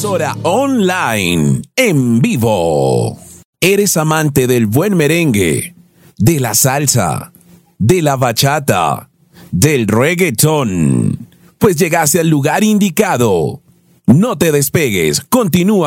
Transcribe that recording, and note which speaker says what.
Speaker 1: emisora online en vivo. ¿Eres amante del buen merengue, de la salsa, de la bachata, del reggaetón? Pues llegaste al lugar indicado. No te despegues, continúa